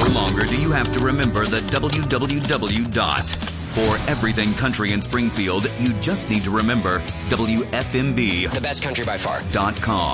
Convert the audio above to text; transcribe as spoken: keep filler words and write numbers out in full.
longer do you have to remember the W W W dot. For everything country in Springfield, you just need to remember W F M B. The best country by far. Dot com.